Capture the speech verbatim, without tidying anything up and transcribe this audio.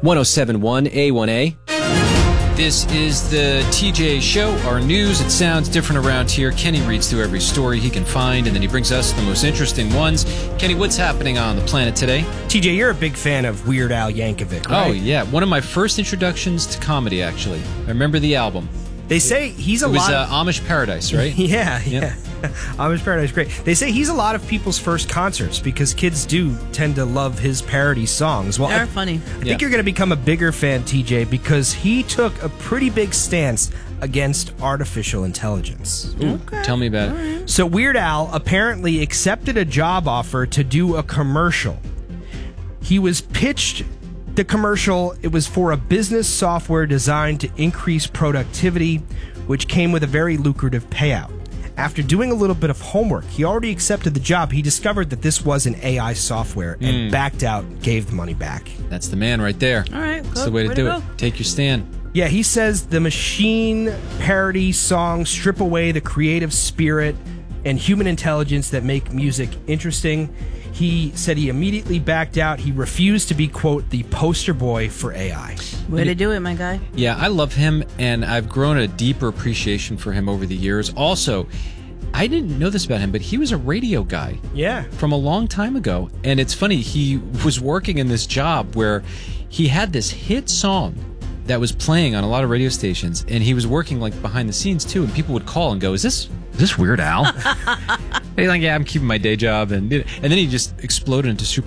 one oh seven point one A one A. This is the T J Show, our news. It sounds different around here. Kenny reads through every story he can find, and then he brings us the most interesting ones. Kenny, what's happening on the planet today? T J, you're a big fan of Weird Al Yankovic, right? Oh, yeah. One of my first introductions to comedy, actually. I remember the album. They say he's a it was, lot... uh, Amish Paradise, right? yeah, Yep. yeah. Amish Paradise, great. They say he's a lot of people's first concerts because kids do tend to love his parody songs. Well, They're I, funny. I think Yeah. you're going to become a bigger fan, T J, because he took a pretty big stance against artificial intelligence. Ooh, tell me about it. So Weird Al apparently accepted a job offer to do a commercial. He was pitched the commercial. It was for a business software designed to increase productivity, which came with a very lucrative payout. After doing a little bit of homework, he already accepted the job. He discovered that this was an A I software and Mm. backed out, gave the money back. That's the man right there. All right, That's good. the way to Way do to it. go. Take your stand. Yeah, he says the machine parody songs strip away the creative spirit and human intelligence that make music interesting. He said he immediately backed out. He refused to be, quote, the poster boy for A I. Way to do it, my guy. Yeah, I love him, and I've grown a deeper appreciation for him over the years. Also, I didn't know this about him, but he was a radio guy. Yeah. From a long time ago. And it's funny, he was working in this job where he had this hit song that was playing on a lot of radio stations, and he was working like behind the scenes too, and people would call and go, is this is this Weird Al? And he's like, yeah, I'm keeping my day job, and and then he just exploded into super